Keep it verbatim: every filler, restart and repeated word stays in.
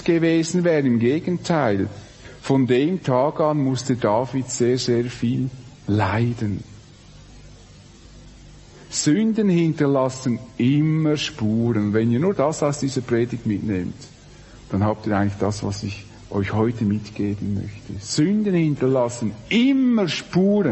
nichts gewesen wäre. Im Gegenteil, von dem Tag an musste David sehr, sehr viel leiden. Sünden hinterlassen immer Spuren. Wenn ihr nur das aus dieser Predigt mitnehmt, dann habt ihr eigentlich das, was ich euch heute mitgeben möchte. Sünden hinterlassen immer Spuren.